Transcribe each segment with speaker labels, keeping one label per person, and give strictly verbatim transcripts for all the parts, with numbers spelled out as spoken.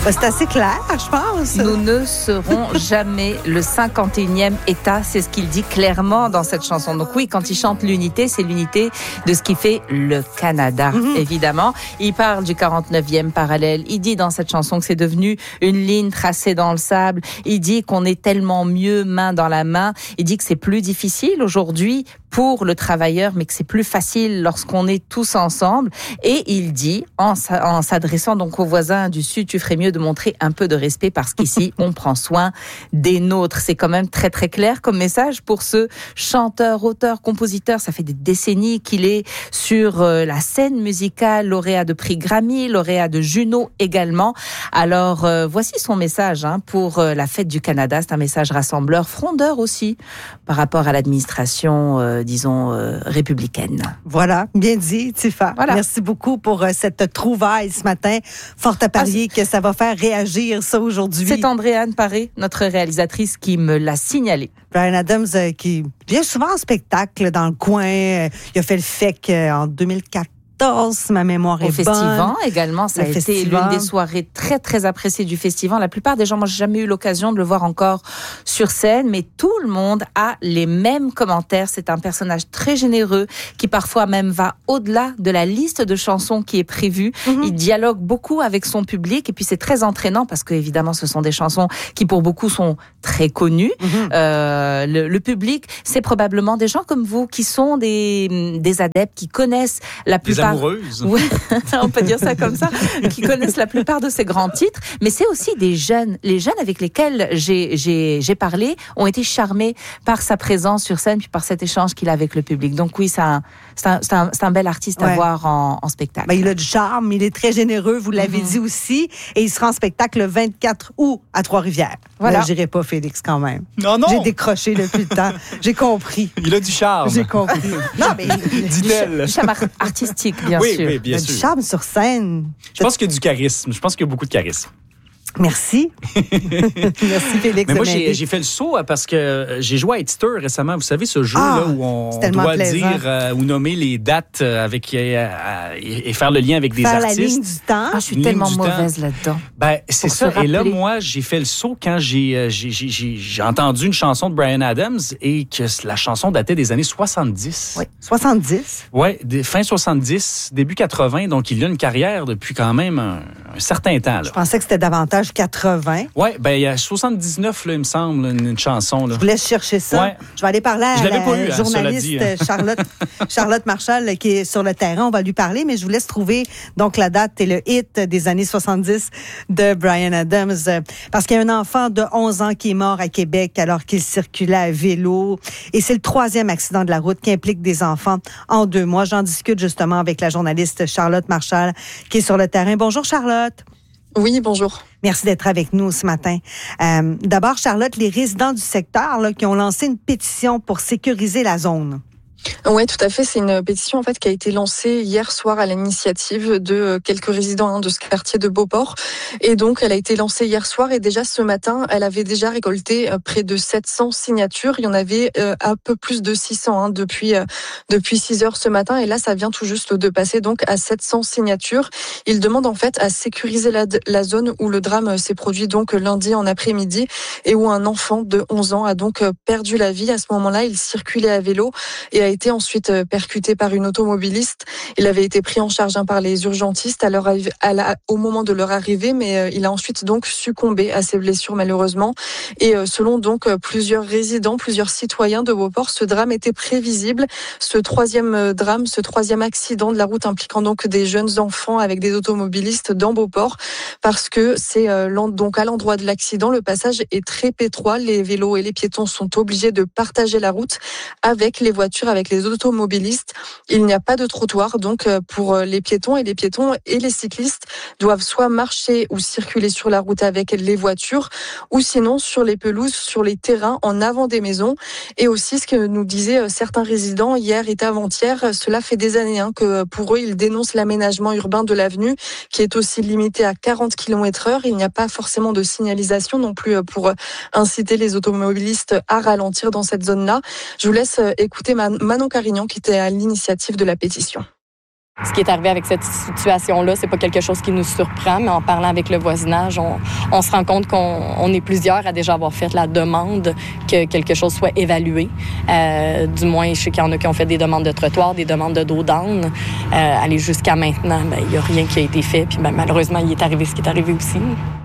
Speaker 1: Ben, c'est assez clair, je pense.
Speaker 2: Nous ne serons jamais le cinquante et unième État, c'est ce qu'il dit clairement dans cette chanson. Donc oui, quand il chante l'unité, c'est l'unité de ce qui fait le Canada, mm-hmm. évidemment. Il parle du quarante-neuvième parallèle. Il dit dans cette chanson que c'est devenu une ligne tracée dans le sable. Il dit qu'on est tellement mieux main dans la main. Il dit que c'est plus difficile aujourd'hui pour le travailleur, mais que c'est plus facile lorsqu'on est tous ensemble. Et il dit, en, en s'adressant donc aux voisins du Sud, tu ferais mieux de montrer un peu de respect parce qu'ici, on prend soin des nôtres. C'est quand même très, très clair comme message pour ce chanteur, auteur, compositeur. Ça fait des décennies qu'il est sur euh, la scène musicale, lauréat de prix Grammy, lauréat de Juno également. Alors, euh, voici son message hein, pour euh, la fête du Canada. C'est un message rassembleur, frondeur aussi, par rapport à l'administration euh, disons, euh, républicaine.
Speaker 1: Voilà, bien dit, Tifa. Voilà. Merci beaucoup pour euh, cette trouvaille ce matin. Fort à parier ah, que ça va faire réagir ça aujourd'hui.
Speaker 2: C'est Andréane Paré, notre réalisatrice, qui me l'a signalé.
Speaker 1: Bryan Adams, euh, qui vient souvent en spectacle dans le coin. Euh, il a fait le F E C euh, en deux mille quatorze. Si ma mémoire est
Speaker 2: Au
Speaker 1: bonne.
Speaker 2: Festival également, ça
Speaker 1: le
Speaker 2: a été
Speaker 1: festival.
Speaker 2: l'une des soirées très très appréciées du festival. La plupart des gens, moi j'ai jamais eu l'occasion de le voir encore sur scène, mais tout le monde a les mêmes commentaires. C'est un personnage très généreux qui parfois même va au-delà de la liste de chansons qui est prévue. Mm-hmm. Il dialogue beaucoup avec son public et puis c'est très entraînant parce que évidemment ce sont des chansons qui pour beaucoup sont très connues. Mm-hmm. Euh, le, le public, c'est probablement des gens comme vous qui sont des des adeptes qui connaissent la plupart.
Speaker 3: Amoureuses.
Speaker 2: Ouais, on peut dire ça comme ça, qui connaissent la plupart de ces grands titres, mais c'est aussi des jeunes. Les jeunes avec lesquels j'ai, j'ai, j'ai parlé ont été charmés par sa présence sur scène puis par cet échange qu'il a avec le public. Donc oui, c'est un, c'est un, c'est un, c'est un bel artiste ouais. à voir en, en spectacle.
Speaker 1: Ben, il a du charme, il est très généreux, vous l'avez mm-hmm. dit aussi, et il sera en spectacle le vingt-quatre août à Trois-Rivières. Voilà. Là, j'irai pas, Félix, quand même.
Speaker 3: Non, non!
Speaker 1: J'ai décroché depuis le temps. J'ai compris.
Speaker 3: Il a du charme.
Speaker 1: J'ai compris. Non, mais...
Speaker 3: Dit-elle.
Speaker 2: Du charme artistique, bien
Speaker 3: oui,
Speaker 2: sûr.
Speaker 3: Oui, bien
Speaker 1: il
Speaker 3: sûr.
Speaker 1: Du charme sur scène.
Speaker 3: Je pense qu'il y a du charisme. Je pense qu'il y a beaucoup de charisme.
Speaker 1: Merci. Merci, Félix.
Speaker 3: Mais moi, j'ai, j'ai fait le saut parce que j'ai joué à Exeter récemment. Vous savez, ce jeu
Speaker 1: ah,
Speaker 3: là où on doit plaisant. dire euh, ou nommer les dates avec, euh, et faire le lien avec des
Speaker 1: faire
Speaker 3: artistes.
Speaker 1: La ligne du temps.
Speaker 2: Ah, je suis tellement mauvaise temps. là-dedans.
Speaker 3: Ben, c'est Pour ça. Et là, moi, j'ai fait le saut quand j'ai, j'ai, j'ai, j'ai, j'ai entendu une chanson de Bryan Adams et que la chanson datait des années soixante-dix.
Speaker 1: Oui, soixante-dix.
Speaker 3: Oui, fin soixante-dix, début quatre-vingts. Donc, il a une carrière depuis quand même un, un certain temps. Là.
Speaker 1: Je pensais que c'était davantage quatre-vingts.
Speaker 3: Oui, ben il y a soixante-dix-neuf, là, il me semble, une, une chanson. Là.
Speaker 1: Je vous laisse chercher ça. Ouais. Je vais aller parler à la
Speaker 3: pas eu,
Speaker 1: journaliste
Speaker 3: dit, hein.
Speaker 1: Charlotte, Charlotte Marchal qui est sur le terrain. On va lui parler, mais je vous laisse trouver donc la date et le hit des années soixante-dix de Bryan Adams. Parce qu'il y a un enfant de onze ans qui est mort à Québec alors qu'il circulait à vélo. Et c'est le troisième accident de la route qui implique des enfants en deux mois. J'en discute justement avec la journaliste Charlotte Marchal qui est sur le terrain. Bonjour Charlotte.
Speaker 4: Oui, bonjour.
Speaker 1: Merci d'être avec nous ce matin. Euh, d'abord, Charlotte, les résidents du secteur là, qui ont lancé une pétition pour sécuriser la zone.
Speaker 4: Oui, tout à fait. C'est une pétition en fait qui a été lancée hier soir à l'initiative de quelques résidents hein, de ce quartier de Beauport. Et donc, elle a été lancée hier soir et déjà ce matin, elle avait déjà récolté près de sept cents signatures. Il y en avait euh, un peu plus de six cents hein, depuis euh, depuis six heures ce matin. Et là, ça vient tout juste de passer donc à sept cents signatures. Ils demandent en fait à sécuriser la, la zone où le drame s'est produit donc lundi en après-midi et où un enfant de onze ans a donc perdu la vie. À ce moment-là, il circulait à vélo et a été ensuite percuté par une automobiliste. Il avait été pris en charge hein, par les urgentistes à leur, à la, au moment de leur arrivée, mais euh, il a ensuite donc succombé à ses blessures malheureusement. Et euh, selon donc plusieurs résidents, plusieurs citoyens de Beauport, ce drame était prévisible. Ce troisième drame, ce troisième accident de la route impliquant donc des jeunes enfants avec des automobilistes dans Beauport, parce que c'est euh, donc à l'endroit de l'accident, le passage est très étroit. Les vélos et les piétons sont obligés de partager la route avec les voitures, avec les automobilistes. Il n'y a pas de trottoir, donc pour les piétons et les piétons et les cyclistes doivent soit marcher ou circuler sur la route avec les voitures ou sinon sur les pelouses, sur les terrains en avant des maisons. Et aussi ce que nous disaient certains résidents hier et avant-hier, cela fait des années hein, que pour eux, ils dénoncent l'aménagement urbain de l'avenue qui est aussi limité à quarante kilomètres heure. Il n'y a pas forcément de signalisation non plus pour inciter les automobilistes à ralentir dans cette zone-là. Je vous laisse écouter Manon Carignan qui était à l'initiative de la pétition.
Speaker 5: Ce qui est arrivé avec cette situation-là, c'est pas quelque chose qui nous surprend, mais en parlant avec le voisinage, on, on se rend compte qu'on on est plusieurs à déjà avoir fait la demande que quelque chose soit évalué. Euh, du moins, je sais qu'il y en a qui ont fait des demandes de trottoir, des demandes de dos d'âne. Euh, aller jusqu'à maintenant, ben, il n'y a rien qui a été fait. Puis ben, malheureusement, il est arrivé ce qui est arrivé aussi.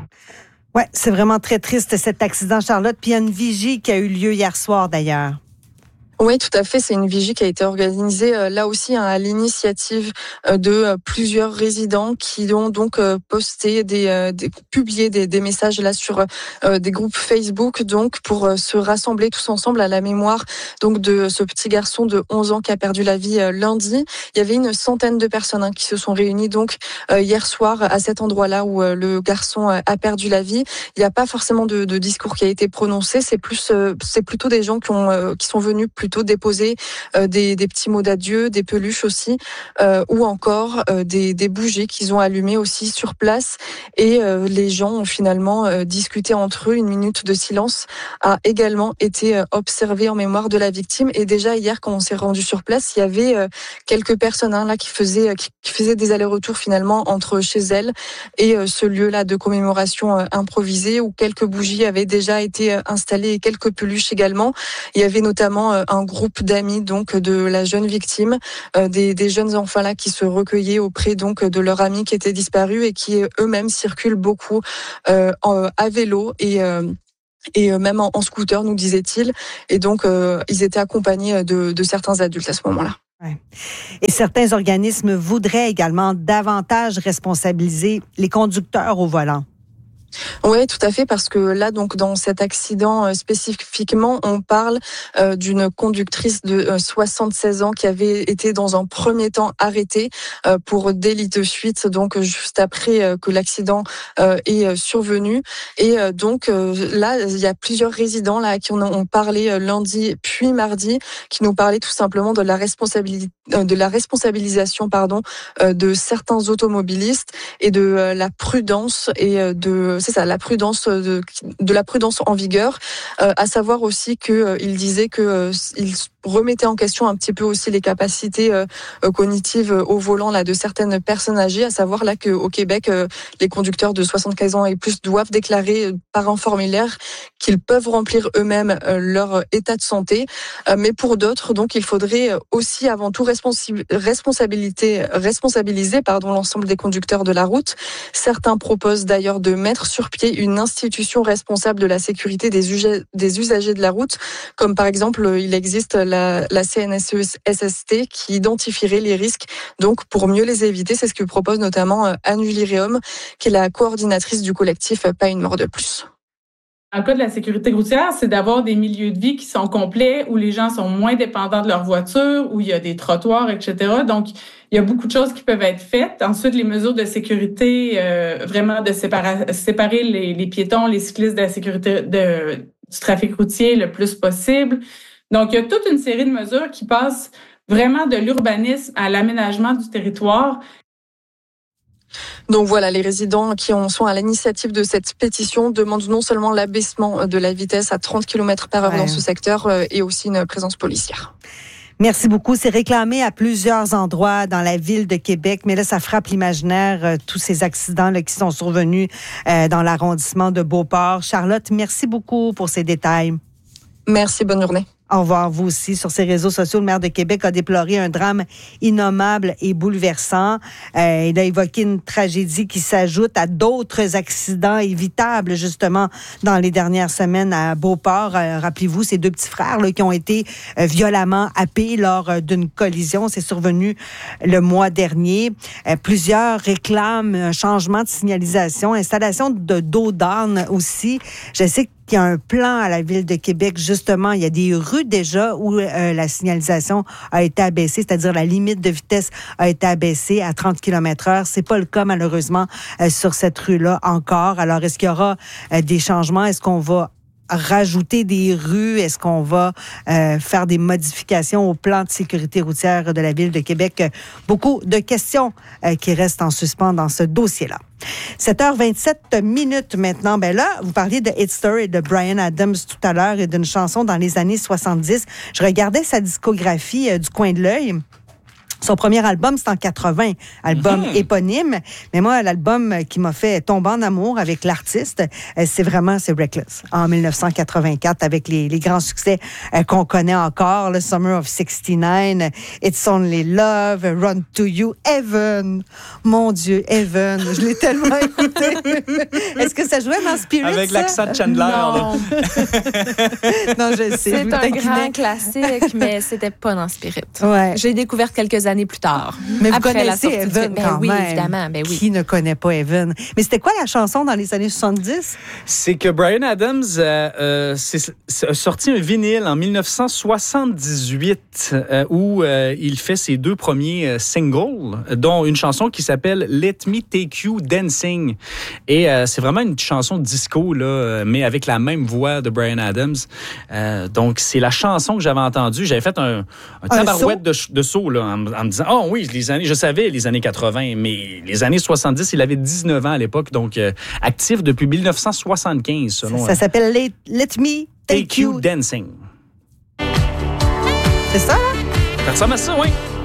Speaker 1: Oui, c'est vraiment très triste cet accident, Charlotte. Puis il y a une vigie qui a eu lieu hier soir, d'ailleurs.
Speaker 4: Oui, tout à fait. C'est une vigie qui a été organisée euh, là aussi hein, à l'initiative euh, de euh, plusieurs résidents qui ont donc euh, posté, des, euh, des publié des, des messages là sur euh, des groupes Facebook, donc pour euh, se rassembler tous ensemble à la mémoire donc de ce petit garçon de onze ans qui a perdu la vie euh, lundi. Il y avait une centaine de personnes hein, qui se sont réunies donc euh, hier soir à cet endroit-là où euh, le garçon euh, a perdu la vie. Il n'y a pas forcément de, de discours qui a été prononcé. C'est plus, euh, c'est plutôt des gens qui ont, euh, qui sont venus plus plutôt déposer euh, des, des petits mots d'adieu, des peluches aussi, euh, ou encore euh, des, des bougies qu'ils ont allumées aussi sur place. Et euh, les gens ont finalement euh, discuté entre eux. Une minute de silence a également été euh, observée en mémoire de la victime. Et déjà hier, quand on s'est rendu sur place, il y avait euh, quelques personnes hein, là qui faisaient, qui, qui faisaient des allers-retours finalement entre chez elles et euh, ce lieu-là de commémoration euh, improvisé où quelques bougies avaient déjà été euh, installées et quelques peluches également. Il y avait notamment euh, un groupe d'amis donc de la jeune victime, euh, des, des jeunes enfants là qui se recueillaient auprès donc de leur ami qui était disparu et qui eux-mêmes circulent beaucoup euh, en, à vélo et euh, et même en, en scooter, nous disait-il. Et donc euh, ils étaient accompagnés de, de certains adultes à ce moment-là.
Speaker 1: Ouais. Et certains organismes voudraient également davantage responsabiliser les conducteurs au volant.
Speaker 4: Oui, tout à fait, parce que là, donc, dans cet accident euh, spécifiquement, on parle euh, d'une conductrice de euh, soixante-seize ans qui avait été dans un premier temps arrêtée euh, pour délit de fuite, donc juste après euh, que l'accident euh, est euh, survenu. Et euh, donc euh, là, il y a plusieurs résidents là qui en ont parlé euh, lundi puis mardi, qui nous parlaient tout simplement de la responsabilité, euh, de la responsabilisation, pardon, euh, de certains automobilistes et de euh, la prudence et euh, de c'est ça, la prudence de, de la prudence en vigueur, euh, à savoir aussi que euh, il disait que euh, il remettait en question un petit peu aussi les capacités euh, cognitives au volant là de certaines personnes âgées, à savoir là que au Québec euh, les conducteurs de soixante-quinze ans et plus doivent déclarer par un formulaire qu'ils peuvent remplir eux-mêmes euh, leur état de santé, euh, mais pour d'autres donc il faudrait aussi avant tout responsi- responsabilité responsabiliser pardon l'ensemble des conducteurs de la route. Certains proposent d'ailleurs de mettre sur pied une institution responsable de la sécurité des, usa- des usagers de la route, comme par exemple il existe la, la C N S E S S T qui identifierait les risques donc pour mieux les éviter. C'est ce que propose notamment Anne Lirium, qui est la coordinatrice du collectif Pas une mort de plus.
Speaker 6: En cas de la sécurité routière, c'est d'avoir des milieux de vie qui sont complets, où les gens sont moins dépendants de leur voiture, où il y a des trottoirs, et cetera. Donc, il y a beaucoup de choses qui peuvent être faites. Ensuite, les mesures de sécurité, euh, vraiment de séparer, séparer les, les piétons, les cyclistes de la sécurité de, du trafic routier le plus possible. Donc, il y a toute une série de mesures qui passent vraiment de l'urbanisme à l'aménagement du territoire.
Speaker 4: Donc voilà, les résidents qui en sont à l'initiative de cette pétition demandent non seulement l'abaissement de la vitesse à trente kilomètres par heure ouais. dans ce secteur, et aussi une présence policière.
Speaker 1: Merci beaucoup. C'est réclamé à plusieurs endroits dans la ville de Québec, mais là, ça frappe l'imaginaire, euh, tous ces accidents là, qui sont survenus euh, dans l'arrondissement de Beauport. Charlotte, merci beaucoup pour ces détails.
Speaker 4: Merci, bonne journée.
Speaker 1: Au revoir, vous aussi. Sur ses réseaux sociaux, le maire de Québec a déploré un drame innommable et bouleversant. Euh, il a évoqué une tragédie qui s'ajoute à d'autres accidents évitables, justement, dans les dernières semaines à Beauport. Euh, rappelez-vous, ces deux petits frères là, qui ont été euh, violemment happés lors euh, d'une collision. C'est survenu le mois dernier. Euh, plusieurs réclament un changement de signalisation, installation de dos d'âne aussi. Je sais que Il y a un plan à la Ville de Québec, justement. Il y a des rues déjà où euh, la signalisation a été abaissée, c'est-à-dire la limite de vitesse a été abaissée à trente kilomètres heure. C'est pas le cas, malheureusement, euh, sur cette rue-là encore. Alors, est-ce qu'il y aura euh, des changements? Est-ce qu'on va rajouter des rues? Est-ce qu'on va euh, faire des modifications au plan de sécurité routière de la Ville de Québec? Beaucoup de questions euh, qui restent en suspens dans ce dossier-là. sept heures vingt-sept minutes maintenant. Ben là, vous parliez de Hitster et de Bryan Adams tout à l'heure et d'une chanson dans les années soixante-dix. Je regardais sa discographie euh, du coin de l'œil. Son premier album, c'est en quatre-vingts, album mm-hmm. éponyme. Mais moi, l'album qui m'a fait tomber en amour avec l'artiste, c'est vraiment c'est Reckless, en dix-neuf cent quatre-vingt-quatre, avec les, les grands succès euh, qu'on connaît encore, le Summer of sixty-nine, It's Only Love, Run to You, Heaven. Mon Dieu, Heaven, je l'ai tellement écouté. Est-ce que ça jouait dans Spirit,
Speaker 3: avec
Speaker 1: ça?
Speaker 3: l'accent de Chandler.
Speaker 5: Non,
Speaker 1: non je sais.
Speaker 5: c'est
Speaker 1: je
Speaker 5: un grand classique, mais c'était pas dans Spirit.
Speaker 1: Ouais.
Speaker 5: J'ai découvert quelques années plus tard.
Speaker 1: Mais vous
Speaker 5: après
Speaker 1: connaissez
Speaker 5: la sortie
Speaker 1: Heaven
Speaker 5: du...
Speaker 1: quand
Speaker 5: ben oui,
Speaker 1: même.
Speaker 5: évidemment, ben oui.
Speaker 1: Qui ne connaît pas Heaven? Mais c'était quoi la chanson dans les années soixante-dix?
Speaker 3: C'est que Bryan Adams euh, euh, c'est, c'est, a sorti un vinyle en dix-neuf cent soixante-dix-huit euh, où euh, il fait ses deux premiers euh, singles, dont une chanson qui s'appelle Let Me Take You Dancing. Et euh, c'est vraiment une chanson disco, là, mais avec la même voix de Bryan Adams. Euh, donc, c'est la chanson que j'avais entendue. J'avais fait un, un tabarouette de, de saut là, en, en me disant, oh oui, les années, je savais les années quatre-vingts, mais les années soixante-dix, il avait dix-neuf ans à l'époque, donc euh, actif depuis dix-neuf cent soixante-quinze, selon...
Speaker 1: Ça, ça s'appelle Let, Let Me Take,
Speaker 3: Take You
Speaker 1: You
Speaker 3: Dancing.
Speaker 1: C'est ça, là?
Speaker 3: Ça ressemble à ça, oui.